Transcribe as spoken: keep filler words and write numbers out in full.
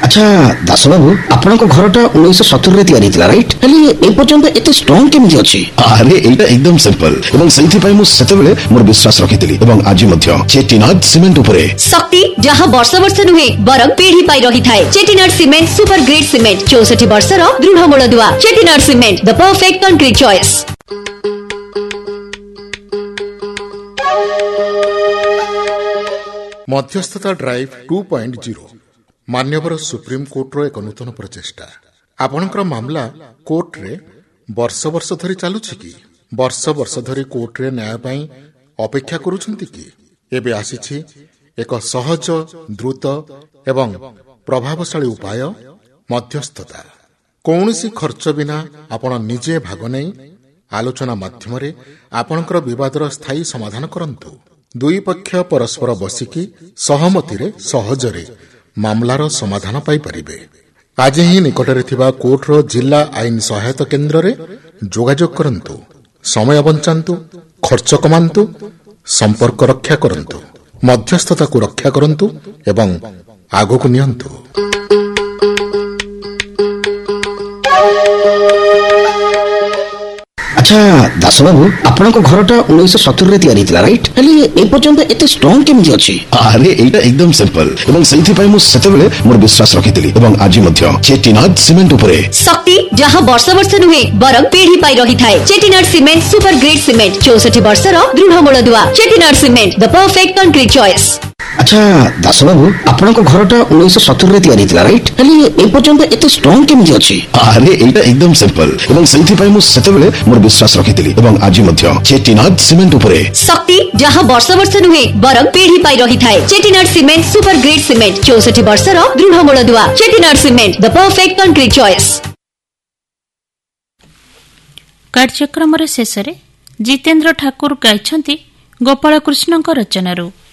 अच्छा दास बाबू आपन को घरटा उन्नीस सत्तर रे तैयारी थिला राइट खाली ए पर्यंत एते स्ट्रांग केमि अछि? अरे एटा एकदम सिंपल एवं सही पई मु सेतेबेले मोर विश्वास रखितिली एवं आज मध्य चेटीनाड सीमेंट उपरे शक्ति जहां वर्ष वर्ष नुहे बरम पीढ़ी पाई रही थाए। Chettinad cement super grade cement चौसठ वर्षर दृढ़ मूलदुआ। Chettinad cement the perfect concrete choice. मध्यस्थता ड्राइव टू पॉइंट जीरो मान्यवर सुप्रीम कोर्टर एक नूतन प्रचेष्टा। आपणकर मामला कोर्ट रे वर्ष वर्ष धरी चलुछि कि वर्ष वर्ष धरी कोर्ट रे न्याय पाई अपेक्षा करूछंती कि एबे आसीछि एक सहज द्रुत एवं प्रभावशाली उपाय मध्यस्थता। कौनसी खर्च बिना आपण निजे भाग नै आलोचना माध्यम रे आपणकर विवादर स्थायी समाधान करंतु। दुई पक्ष परस्पर बसिकी सहमति रे सहजरे मामलार समाधान पाई परिबे। आज ही निकटरे थिबा कोर्टर जिला आईन सहायता केंद्र रे जोगाजोग करंतु। समय बंचांतु, खर्च कमांतु, संपर्क रक्षा करंतु, मध्यस्थता को रक्षा करंतु एवं आगो को नियंतु। अच्छा दास बाबू आपन को घरटा उन्नीस सत्तर रे तैयारी थिला राइट खाली ए पर्यंत एते स्ट्रांग केमि अछि? अरे एटा एकदम सिंपल एवं सही पई मु सेतेबेले मोर विश्वास रखितिली एवं आज मध्य चेटीनाड सीमेंट उपरे शक्ति जहां वर्ष वर्ष नुहे बरम पीढ़ी पाई रही थाए। Chettinad cement super grade cement चौसठ वर्षर दृढ़ मूलदुआ। Chettinad cement the perfect concrete choice. अच्छा दास बाबू आपन को घरटा उन्नीस सत्तर रे तैयारी थिला राइट खाली ए पर्यंत एते स्ट्रांग केमि अछि? अरे एटा एकदम सिंपल एवं सही पई मु सेतेबेले मोर विश्वास रखितिली एवं आज मध्य चेटीनाड सीमेंट उपरे शक्ति जहां वर्ष वर्ष नुहे बरम पीढ़ी पाई रही थाए। Chettinad cement super grade cement चौसठ वर्षर दृढ़ मूलदुआ। Chettinad cement the perfect concrete choice. कार्यक्रम शेष जितेन्द्र ठाकुर गाइछंती गोपाल कृष्णଙ୍କ रचनारू।